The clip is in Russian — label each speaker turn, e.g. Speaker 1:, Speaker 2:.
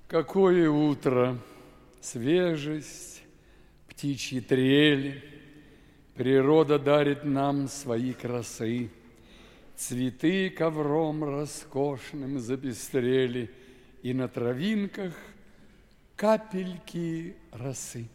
Speaker 1: Какое утро, свежесть, птичьи трели, природа дарит нам свои красы. Цветы ковром роскошным запестрели, и на травинках капельки росы.